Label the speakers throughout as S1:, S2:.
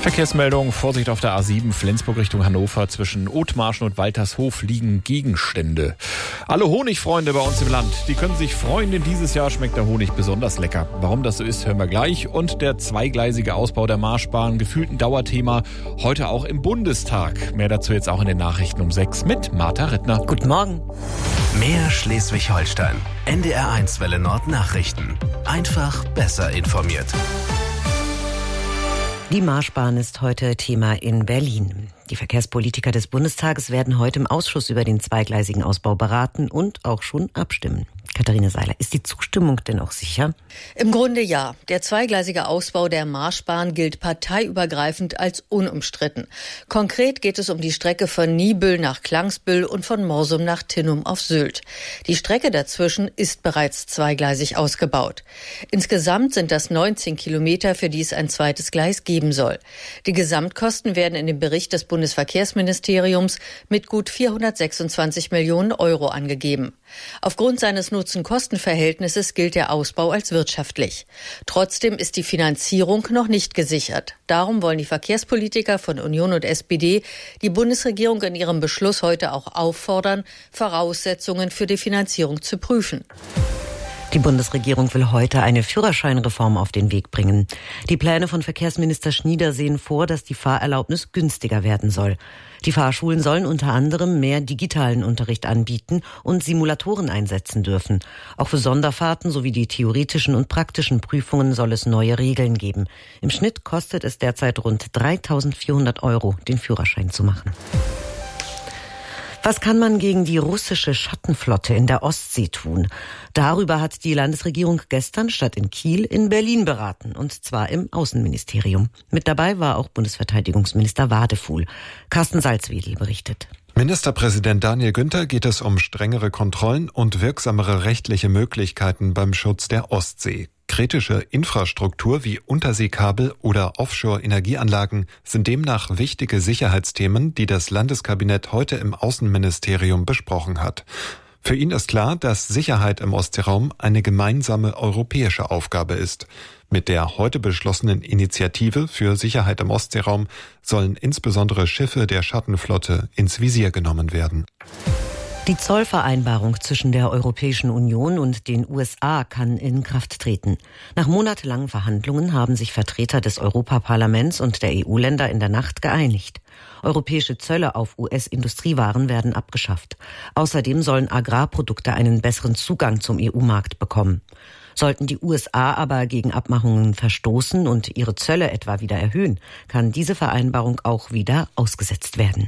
S1: Verkehrsmeldung, Vorsicht auf der A7 Flensburg Richtung Hannover. Zwischen Othmarschen und Waltershof liegen Gegenstände. Alle Honigfreunde bei uns im Land, die können sich freuen, denn dieses Jahr schmeckt der Honig besonders lecker. Warum das so ist, hören wir gleich. Und der zweigleisige Ausbau der Marschbahn, gefühlt ein Dauerthema, heute auch im Bundestag. Mehr dazu jetzt auch in den Nachrichten um 6 mit Martha Rittner.
S2: Guten Morgen.
S3: Mehr Schleswig-Holstein. NDR1 Welle Nord Nachrichten. Einfach besser informiert.
S2: Die Marschbahn ist heute Thema in Berlin. Die Verkehrspolitiker des Bundestages werden heute im Ausschuss über den zweigleisigen Ausbau beraten und auch schon abstimmen. Katharina Seiler, ist die Zustimmung denn auch sicher?
S4: Im Grunde ja. Der zweigleisige Ausbau der Marschbahn gilt parteiübergreifend als unumstritten. Konkret geht es um die Strecke von Niebüll nach Klangsbüll und von Morsum nach Tinnum auf Sylt. Die Strecke dazwischen ist bereits zweigleisig ausgebaut. Insgesamt sind das 19 Kilometer, für die es ein zweites Gleis geben soll. Die Gesamtkosten werden in dem Bericht des Bundesverkehrsministeriums mit gut 426 Millionen Euro angegeben. Aufgrund seines Nutzen-Kosten-Verhältnisses gilt der Ausbau als wirtschaftlich. Trotzdem ist die Finanzierung noch nicht gesichert. Darum wollen die Verkehrspolitiker von Union und SPD die Bundesregierung in ihrem Beschluss heute auch auffordern, Voraussetzungen für die Finanzierung zu prüfen.
S2: Die Bundesregierung will heute eine Führerscheinreform auf den Weg bringen. Die Pläne von Verkehrsminister Schnieder sehen vor, dass die Fahrerlaubnis günstiger werden soll. Die Fahrschulen sollen unter anderem mehr digitalen Unterricht anbieten und Simulatoren einsetzen dürfen. Auch für Sonderfahrten sowie die theoretischen und praktischen Prüfungen soll es neue Regeln geben. Im Schnitt kostet es derzeit rund 3.400 €, den Führerschein zu machen. Was kann man gegen die russische Schattenflotte in der Ostsee tun? Darüber hat die Landesregierung gestern statt in Kiel in Berlin beraten, und zwar im Außenministerium. Mit dabei war auch Bundesverteidigungsminister Wadefuhl. Carsten Salzwedel berichtet.
S5: Ministerpräsident Daniel Günther geht es um strengere Kontrollen und wirksamere rechtliche Möglichkeiten beim Schutz der Ostsee. Kritische Infrastruktur wie Unterseekabel oder Offshore-Energieanlagen sind demnach wichtige Sicherheitsthemen, die das Landeskabinett heute im Außenministerium besprochen hat. Für ihn ist klar, dass Sicherheit im Ostseeraum eine gemeinsame europäische Aufgabe ist. Mit der heute beschlossenen Initiative für Sicherheit im Ostseeraum sollen insbesondere Schiffe der Schattenflotte ins Visier genommen werden.
S2: Die Zollvereinbarung zwischen der Europäischen Union und den USA kann in Kraft treten. Nach monatelangen Verhandlungen haben sich Vertreter des Europaparlaments und der EU-Länder in der Nacht geeinigt. Europäische Zölle auf US-Industriewaren werden abgeschafft. Außerdem sollen Agrarprodukte einen besseren Zugang zum EU-Markt bekommen. Sollten die USA aber gegen Abmachungen verstoßen und ihre Zölle etwa wieder erhöhen, kann diese Vereinbarung auch wieder ausgesetzt werden.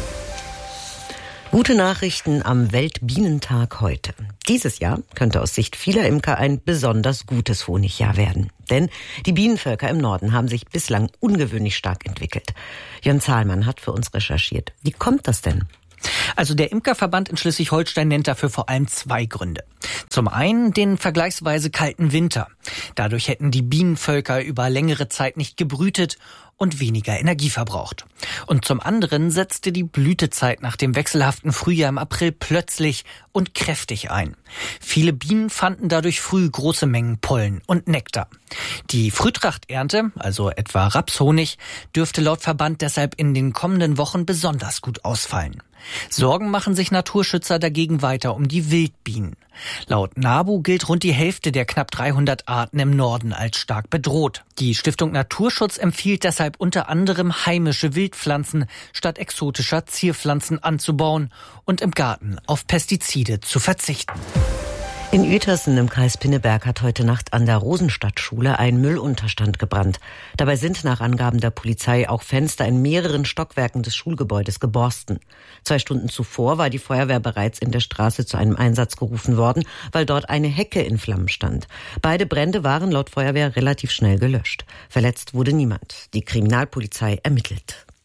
S2: Gute Nachrichten am Weltbienentag heute. Dieses Jahr könnte aus Sicht vieler Imker ein besonders gutes Honigjahr werden. Denn die Bienenvölker im Norden haben sich bislang ungewöhnlich stark entwickelt. Jörn Zahlmann hat für uns recherchiert. Wie kommt das denn?
S6: Also der Imkerverband in Schleswig-Holstein nennt dafür vor allem zwei Gründe. Zum einen den vergleichsweise kalten Winter. Dadurch hätten die Bienenvölker über längere Zeit nicht gebrütet und weniger Energie verbraucht. Und zum anderen setzte die Blütezeit nach dem wechselhaften Frühjahr im April plötzlich und kräftig ein. Viele Bienen fanden dadurch früh große Mengen Pollen und Nektar. Die Frühtrachternte, also etwa Rapshonig, dürfte laut Verband deshalb in den kommenden Wochen besonders gut ausfallen. Sorgen machen sich Naturschützer dagegen weiter um die Wildbienen. Laut NABU gilt rund die Hälfte der knapp 300 Arten im Norden als stark bedroht. Die Stiftung Naturschutz empfiehlt deshalb unter anderem heimische Wildpflanzen statt exotischer Zierpflanzen anzubauen und im Garten auf Pestizide zu verzichten.
S2: In Uetersen im Kreis Pinneberg hat heute Nacht an der Rosenstadtschule ein Müllunterstand gebrannt. Dabei sind nach Angaben der Polizei auch Fenster in mehreren Stockwerken des Schulgebäudes geborsten. 2 Stunden zuvor war die Feuerwehr bereits in der Straße zu einem Einsatz gerufen worden, weil dort eine Hecke in Flammen stand. Beide Brände waren laut Feuerwehr relativ schnell gelöscht. Verletzt wurde niemand. Die Kriminalpolizei ermittelt.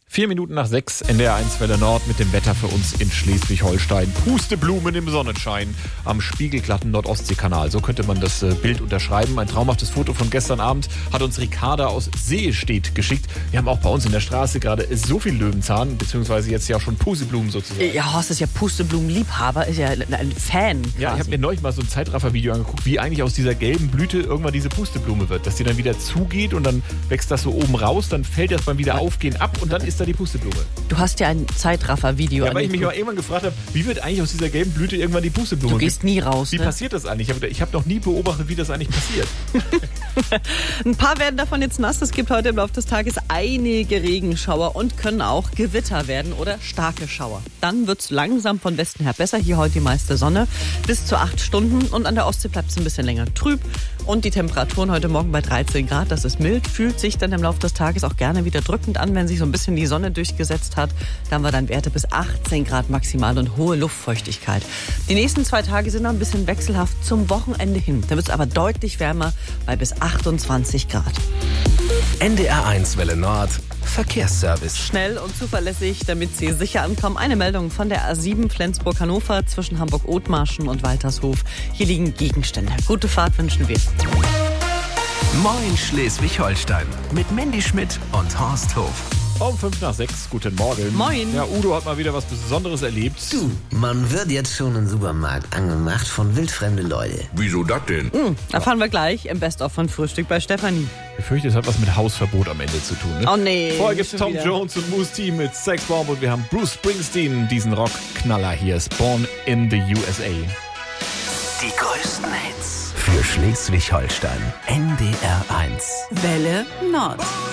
S1: 5:04, NDR1 Welle Nord mit dem Wetter für uns in Schleswig-Holstein. Pusteblumen im Sonnenschein am spiegelglatten Nordostseekanal. So könnte man das Bild unterschreiben. Ein traumhaftes Foto von gestern Abend hat uns Ricarda aus Sehestedt geschickt. Wir haben auch bei uns in der Straße gerade so viel Löwenzahn, beziehungsweise jetzt ja auch schon Pusteblumen sozusagen.
S7: Ja, Horst ist ja Pusteblumenliebhaber, ist ja ein Fan quasi.
S1: Ja, ich habe mir neulich mal so ein Zeitraffer-Video angeguckt, wie eigentlich aus dieser gelben Blüte irgendwann diese Pusteblume wird. Dass die dann wieder zugeht und dann wächst das so oben raus, dann fällt das beim Wiederaufgehen ab und dann ist da die Pusteblume.
S7: Du hast ja ein Zeitraffer-Video.
S1: Ja, weil ich mich mal irgendwann gefragt habe, wie wird eigentlich aus dieser gelben Blüte irgendwann die Pusteblume?
S7: Du gehst nie raus.
S1: Wie passiert das eigentlich? Ich habe noch nie beobachtet, wie das eigentlich passiert.
S7: Ein paar werden davon jetzt nass. Es gibt heute im Laufe des Tages einige Regenschauer und können auch Gewitter werden oder starke Schauer. Dann wird es langsam von Westen her besser. Hier heute die meiste Sonne bis zu 8 Stunden und an der Ostsee bleibt es ein bisschen länger trüb. Und die Temperaturen heute Morgen bei 13 Grad, das ist mild, fühlt sich dann im Laufe des Tages auch gerne wieder drückend an, wenn sich so ein bisschen die Sonne durchgesetzt hat. Da haben wir dann Werte bis 18 Grad maximal und hohe Luftfeuchtigkeit. Die nächsten 2 Tage sind noch ein bisschen wechselhaft zum Wochenende hin. Da wird es aber deutlich wärmer bei bis 28 Grad.
S3: NDR1 Welle Nord, Verkehrsservice.
S7: Schnell und zuverlässig, damit Sie sicher ankommen. Eine Meldung von der A7 Flensburg-Hannover zwischen Hamburg-Othmarschen und Waltershof. Hier liegen Gegenstände. Gute Fahrt wünschen wir.
S3: Moin Schleswig-Holstein mit Mandy Schmidt und Horst Hof.
S1: Um 5:05, guten Morgen.
S7: Moin.
S1: Ja, Udo hat mal wieder was Besonderes erlebt.
S8: Du, man wird jetzt schon im Supermarkt angemacht von wildfremden Leuten.
S9: Wieso das denn?
S7: Erfahren wir gleich im Best-of von Frühstück bei Stefanie.
S1: Ich fürchte, es hat was mit Hausverbot am Ende zu tun. Ne?
S7: Oh nee.
S1: Vorher gibt's
S7: schon
S1: Tom
S7: wieder.
S1: Jones und Moose T mit Sexbomb und wir haben Bruce Springsteen, diesen Rockknaller hier, ist Born in the USA.
S3: Die größten Hits für Schleswig-Holstein. NDR1.
S10: Welle Nord.